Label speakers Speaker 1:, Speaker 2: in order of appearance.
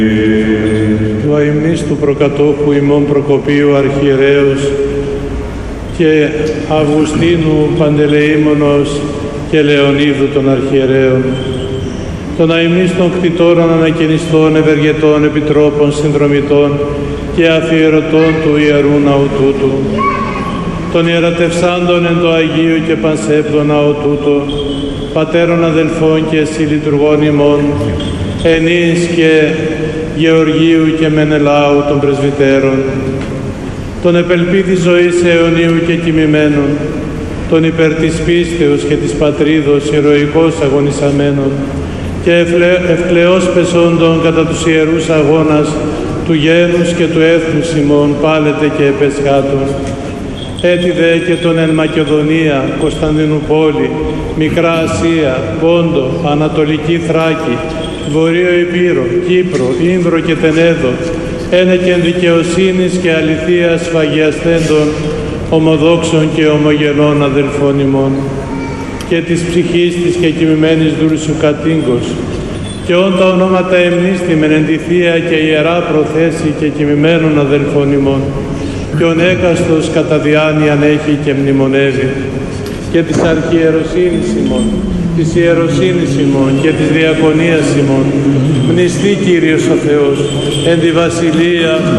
Speaker 1: Του αημνής του προκατόχου ημών Προκοπίου Αρχιερέως και Αυγουστίνου Παντελεήμονος και Λεωνίδου των Αρχιερέων, των αημνής των κτητόρων, ανακαινιστών, ευεργετών, επιτρόπων, συνδρομητών και αφιερωτών του Ιερού Ναού τούτου, των ιερατευσάντων εν το Αγίου και Πανσέπτο Ναό τούτο, πατέρων, αδελφών και συλλειτουργών ημών, Ενής και Γεωργίου και Μενελάου των πρεσβυτέρων, των επελπίδης ζωής αιωνίου και κοιμημένων, των υπέρ της πίστεως και της πατρίδος ηρωικώς αγωνισαμένων και ευκλαιώς πεσόντων κατά τους ιερούς αγώνας του γένους και του έθνους ημών πάλετε και επεσχάτων. Έτσι δε και τον εν Μακεδονία, Κωνσταντινούπολη, Μικρά Ασία, Πόντο, Ανατολική Θράκη, Βορείο Υπήρο, Κύπρο, Ίνδρο και Τενέδο, ένεκεν δικαιοσύνης και αληθείας σφαγιαστέντων, ομοδόξων και ομογενών αδελφών ημών, και της ψυχής της και κοιμημένης δούλσου κατήγκος, και όν τα ονόματα εμνίστημεν εν τη Θεία και Ιερά προθέση και κοιμημένων αδελφών ημών, και ον έκαστος κατά διάνοιαν έχει και μνημονεύει, και της αρχιεροσύνης ημών, της ιεροσύνης ημών και της διακονίας ημών, μνηστεί Κύριος ο Θεός, εν τη βασιλεία